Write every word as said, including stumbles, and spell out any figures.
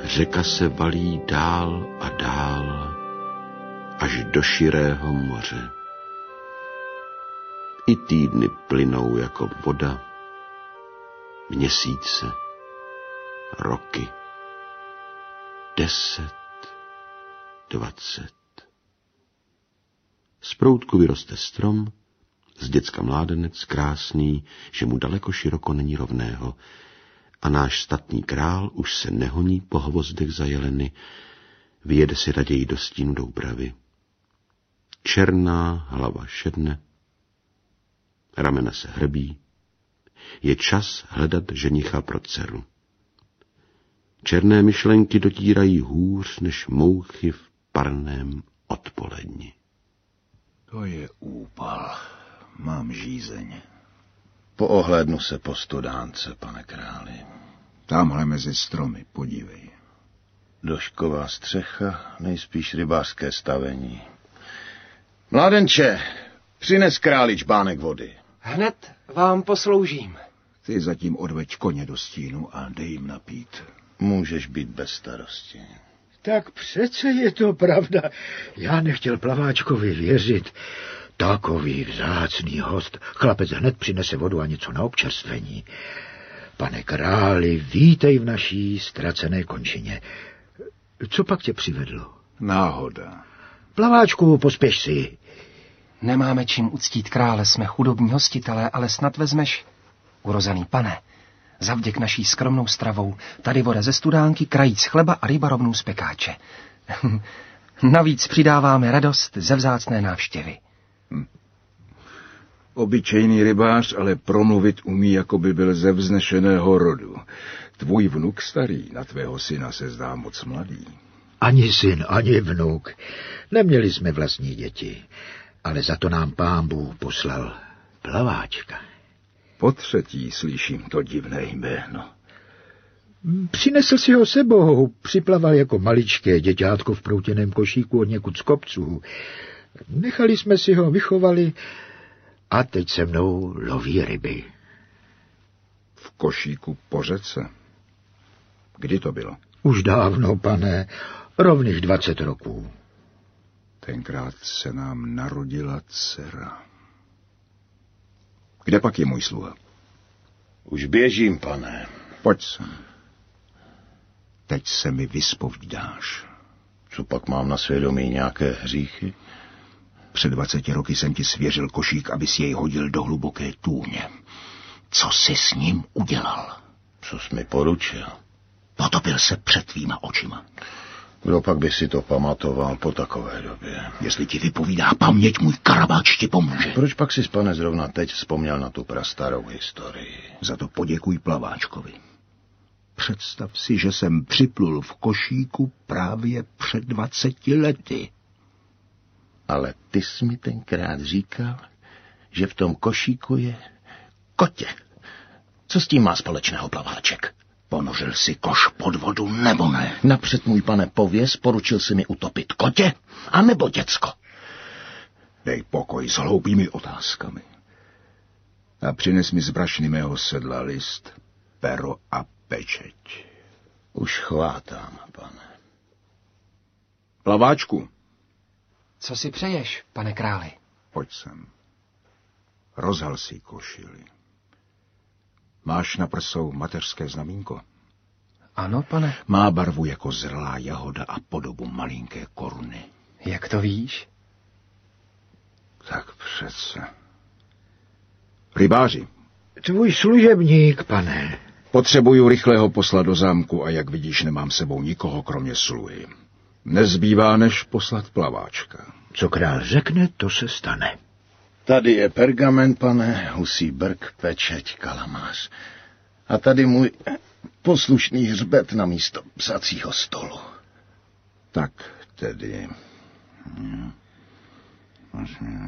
řeka se valí dál a dál až do širého moře. I týdny plynou jako voda, měsíce, roky, deset, dvacet. Z proutku vyroste strom, z děcka mládenec krásný, že mu daleko široko není rovného, a náš statný král už se nehoní po hvozdech za jeleny, vyjede si raději do stínu Doubravy. Černá hlava šedne, ramena se hrbí, je čas hledat ženicha pro dceru. Černé myšlenky dotírají hůř než mouchy v parném odpoledni. To je úpal. Mám žízeň. Poohlédnu se po studánce, pane králi. Tamhle mezi stromy, podívej. Došková střecha, nejspíš rybářské stavení. Mládenče, přines králi čbánek vody. Hned vám posloužím. Ty zatím odveď koně do stínu a dej jim napít. Můžeš být bez starosti. Tak přece je to pravda. Já nechtěl Plaváčkovi věřit. Takový vzácný host. Chlapec hned přinese vodu a něco na občerstvení. Pane králi, vítej v naší ztracené končině. Co pak tě přivedlo? Náhoda. Plaváčku, pospěš si. Nemáme čím uctít krále, jsme chudobní hostitelé, ale snad vezmeš, urozený pane, zavděk naší skromnou stravou, tady voda ze studánky, krajíc chleba a ryba rovnou z pekáče. Navíc přidáváme radost ze vzácné návštěvy. Hm. Obyčejný rybář ale promluvit umí, jako by byl ze vznešeného rodu. Tvůj vnuk starý, na tvého syna se zdá moc mladý. Ani syn, ani vnuk. Neměli jsme vlastní děti, ale za to nám Pán Bůh poslal Plaváčka. Po třetí slyším to divné jméno. Přinesl si ho sebou, připlaval jako maličké děťátko v proutěném košíku od někud z kopců. Nechali jsme si ho, vychovali a teď se mnou loví ryby. V košíku po řece? Kdy to bylo? Už dávno, pane, rovných dvacet roků. Tenkrát se nám narodila dcera. Kde pak je můj sluha? Už běžím, pane. Pojď sem. Teď se mi vyspovídáš. Co pak mám na svědomí, nějaké hříchy? Před dvaceti roky jsem ti svěřil košík, abys jej hodil do hluboké tůně. Co jsi s ním udělal? Co jsi mi poručil? Potopil se před tvýma očima. Kdo pak by si to pamatoval po takové době? Jestli ti vypovídá paměť, můj Karabáč ti pomůže. Proč pak si, pane, zrovna teď vzpomněl na tu prastarou historii? Za to poděkuj Plaváčkovi. Představ si, že jsem připlul v košíku právě před dvaceti lety. Ale ty jsi mi tenkrát říkal, že v tom košíku je kotě. Co s tím má společného Plaváček? Ponořil si koš pod vodu, nebo ne? Napřed, můj pane, pověz, poručil si mi utopit kotě, anebo děcko? Dej pokoj s hloupými otázkami. A přines mi z brašny mého sedla list, pero a pečeť. Už chvátám, pane. Plaváčku. Co si přeješ, pane králi? Pojď sem. Rozhal si košili. Máš na prsou mateřské znamínko? Ano, pane. Má barvu jako zralá jahoda a podobu malinké koruny. Jak to víš? Tak přece. Rybáři. Tvůj služebník, pane. Potřebuju rychlého poslat do zámku a jak vidíš, nemám sebou nikoho kromě sluhy. Nezbývá, než poslat Plaváčka. Co král řekne, to se stane. Tady je pergament, pane, husí brk, pečeť, kalamář. A tady můj poslušný hřbet na místo psacího stolu. Tak tedy... Hmm.